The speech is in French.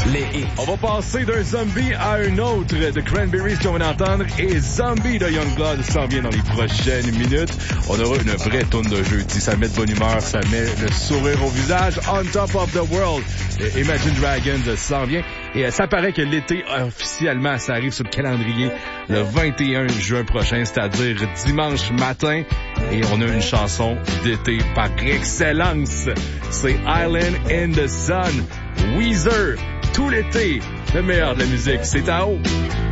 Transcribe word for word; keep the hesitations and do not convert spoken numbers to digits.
Les hits. On va passer d'un zombie à un autre. The Cranberries qu'on vient d'entendre et Zombie de Youngblood s'en vient dans les prochaines minutes. On aura une vraie tourne de jeudi. Ça met de bonne humeur, ça met le sourire au visage. On Top of the World. Et Imagine Dragons s'en vient. Et ça paraît que l'été, officiellement, ça arrive sur le calendrier le vingt et un juin prochain, c'est-à-dire dimanche matin. Et on a une chanson d'été par excellence. C'est Island in the Sun. Weezer. Tout l'été, le meilleur de la musique, c'est à haut.